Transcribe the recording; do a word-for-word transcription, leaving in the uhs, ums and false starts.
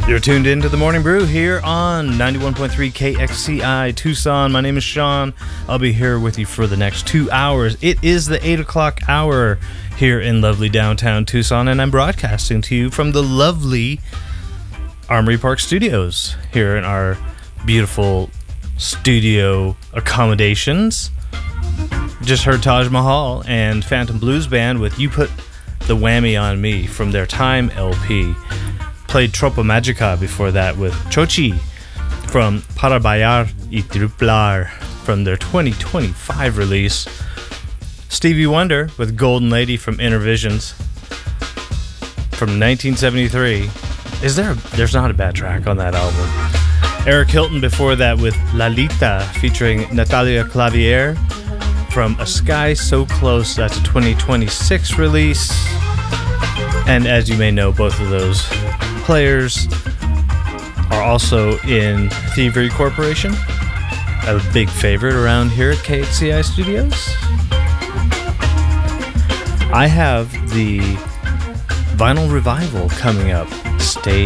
You're tuned into the Morning Brew here on ninety-one point three K X C I Tucson. My name is Sean. I'll be here with you for the next two hours. It is the eight o'clock hour here in lovely downtown Tucson, and I'm broadcasting to you from the lovely Armory Park Studios here in our beautiful studio accommodations. Just heard Taj Mahal and Phantom Blues Band with You Put the Whammy on Me from their Time L P. Played Tropa Magica before that with Chochi from Para Bailar y Triplar from their twenty twenty-five release. Stevie Wonder with Golden Lady from Intervisions from nineteen seventy-three. Is there a, there's not a bad track on that album. Eric Hilton before that with Lalita featuring Natalia Clavier from A Sky So Close. That's a twenty twenty-six release. And as you may know, both of those players are also in Thievery Corporation, a big favorite around here at K X C I Studios. I have the Vinyl Revival coming up. Stay